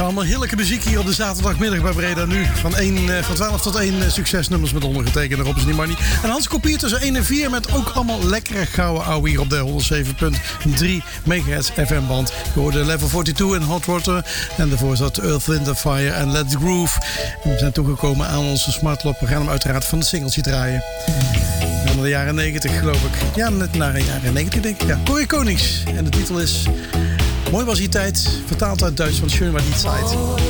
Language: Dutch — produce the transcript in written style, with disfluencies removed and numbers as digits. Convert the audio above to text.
allemaal heerlijke muziek hier op de zaterdagmiddag bij Breda Nu. Van 12 tot 1 succesnummers met ondergetekende Rob Sneemanny. En Hans Kopier tussen 1 en 4 met ook allemaal lekkere gouden ouwe hier op de 107.3 MHz FM-band. Je hoorde Level 42 en Hot Water. En daarvoor zat Earth, Wind & Fire en Let's Groove. En we zijn toegekomen aan onze smartlap. We gaan hem uiteraard van de singeltje draaien. Van de jaren 90 geloof ik. Ja, net naar de jaren 90 denk ik. Ja, Corrie Konings. En de titel is Mooi was die tijd, vertaald uit Duits van Schön war die Zeit.